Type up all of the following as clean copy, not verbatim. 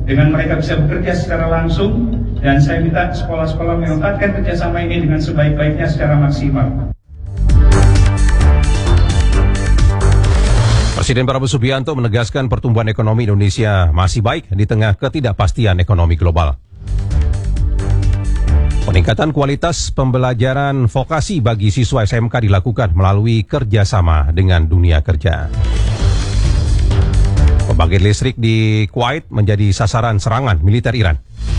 dengan mereka bisa bekerja secara langsung, dan saya minta sekolah-sekolah memanfaatkan kerjasama ini dengan sebaik-baiknya secara maksimal. Presiden Prabowo Subianto menegaskan pertumbuhan ekonomi Indonesia masih baik di tengah ketidakpastian ekonomi global. Peningkatan kualitas pembelajaran vokasi bagi siswa SMK dilakukan melalui kerjasama dengan dunia kerja. Pembangkit listrik di Kuwait menjadi sasaran serangan militer Iran.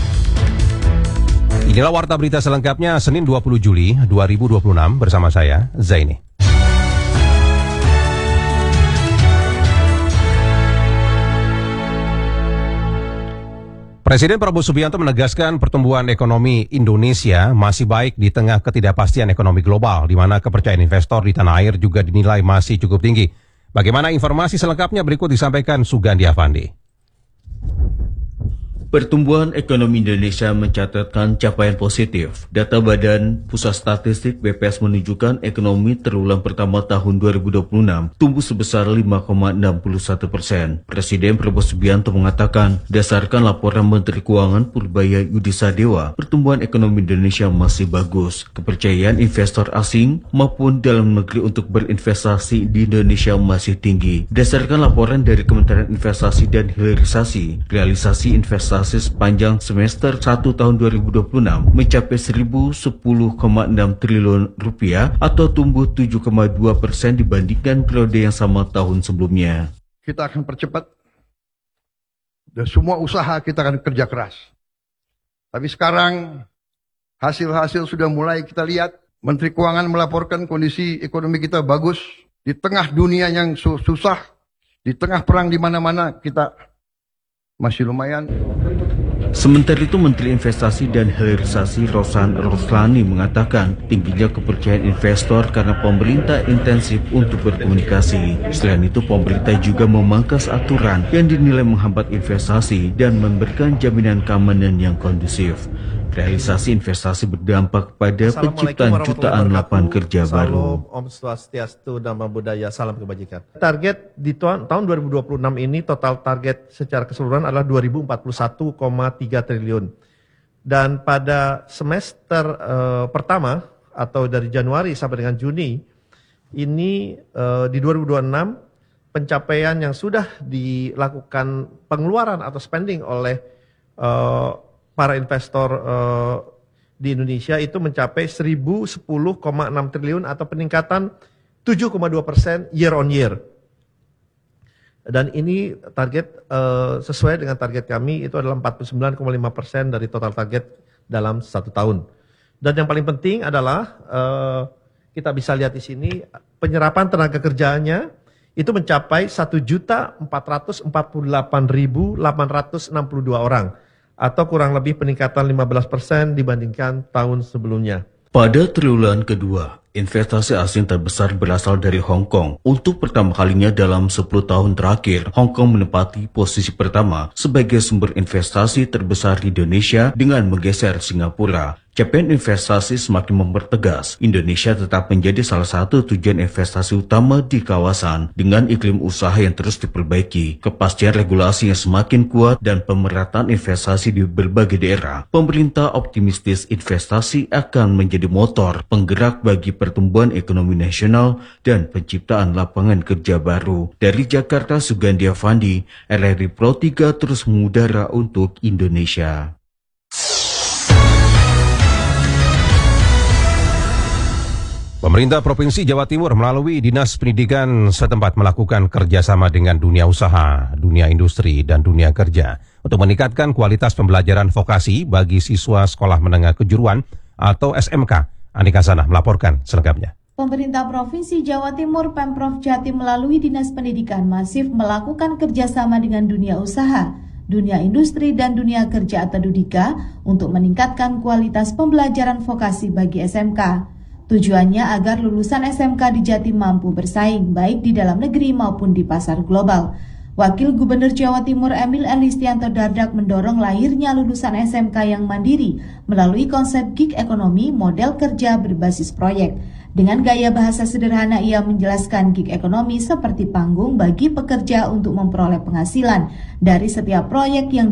Inilah warta berita selengkapnya Senin 20 Juli 2026 bersama saya, Zaini. Presiden Prabowo Subianto menegaskan pertumbuhan ekonomi Indonesia masih baik di tengah ketidakpastian ekonomi global, di mana kepercayaan investor di tanah air juga dinilai masih cukup tinggi. Bagaimana informasi selengkapnya berikut disampaikan Sugandi Avandi. Pertumbuhan ekonomi Indonesia mencatatkan capaian positif. Data Badan Pusat Statistik BPS menunjukkan ekonomi triwulan pertama tahun 2026 tumbuh sebesar 5,61%. Presiden Prabowo Subianto mengatakan, berdasarkan laporan Menteri Keuangan Purbaya Yudisadewa, pertumbuhan ekonomi Indonesia masih bagus. Kepercayaan investor asing maupun dalam negeri untuk berinvestasi di Indonesia masih tinggi. Berdasarkan laporan dari Kementerian Investasi dan Hilirisasi, realisasi investasi sepanjang semester 1 tahun 2026 mencapai 1.010,6 triliun rupiah atau tumbuh 7,2% dibandingkan periode yang sama tahun sebelumnya. Kita akan percepat dan semua usaha kita akan kerja keras. Tapi sekarang hasil-hasil sudah mulai kita lihat. Menteri Keuangan melaporkan kondisi ekonomi kita bagus di tengah dunia yang susah, di tengah perang di mana-mana kita masih lumayan. Sementara itu, Menteri Investasi dan Hilirisasi Rosan Roslani mengatakan tingginya kepercayaan investor karena pemerintah intensif untuk berkomunikasi. Selain itu, pemerintah juga memangkas aturan yang dinilai menghambat investasi dan memberikan jaminan keamanan yang kondusif. Realisasi investasi berdampak pada penciptaan jutaan lapangan kerja baru. Om Swastiastu, Namo Buddhaya, salam kebajikan. Target di tahun 2026 ini total target secara keseluruhan adalah 2041,3 triliun. Dan pada semester pertama atau dari Januari sampai dengan Juni ini di 2026 pencapaian yang sudah dilakukan pengeluaran atau spending oleh para investor di Indonesia itu mencapai 1.010,6 triliun atau peningkatan 7,2% year on year. Dan ini target sesuai dengan target kami itu adalah 49,5% dari total target dalam 1 tahun. Dan yang paling penting adalah kita bisa lihat di sini penyerapan tenaga kerjanya itu mencapai 1.448.862 orang. Atau kurang lebih peningkatan 15% dibandingkan tahun sebelumnya. Pada triwulan kedua, investasi asing terbesar berasal dari Hong Kong. Untuk pertama kalinya dalam 10 tahun terakhir, Hong Kong menempati posisi pertama sebagai sumber investasi terbesar di Indonesia dengan menggeser Singapura. Capaian investasi semakin mempertegas. Indonesia tetap menjadi salah satu tujuan investasi utama di kawasan dengan iklim usaha yang terus diperbaiki, kepastian regulasi yang semakin kuat, dan pemerataan investasi di berbagai daerah. Pemerintah optimistis investasi akan menjadi motor penggerak bagi pertumbuhan ekonomi nasional dan penciptaan lapangan kerja baru. Dari Jakarta, Sugandi Avandi, RRI Pro 3 terus mengudara untuk Indonesia. Pemerintah Provinsi Jawa Timur melalui Dinas Pendidikan setempat melakukan kerjasama dengan dunia usaha, dunia industri, dan dunia kerja untuk meningkatkan kualitas pembelajaran vokasi bagi siswa sekolah menengah kejuruan atau SMK. Andika Sana melaporkan selengkapnya. Pemerintah Provinsi Jawa Timur Pemprov Jatim melalui Dinas Pendidikan masif melakukan kerjasama dengan dunia usaha, dunia industri, dan dunia kerja atau DUDIKA untuk meningkatkan kualitas pembelajaran vokasi bagi SMK. Tujuannya agar lulusan SMK di Jatim mampu bersaing baik di dalam negeri maupun di pasar global. Wakil Gubernur Jawa Timur Emil Elistianto Dardak mendorong lahirnya lulusan SMK yang mandiri melalui konsep gig ekonomi model kerja berbasis proyek. Dengan gaya bahasa sederhana ia menjelaskan gig ekonomi seperti panggung bagi pekerja untuk memperoleh penghasilan dari setiap proyek yang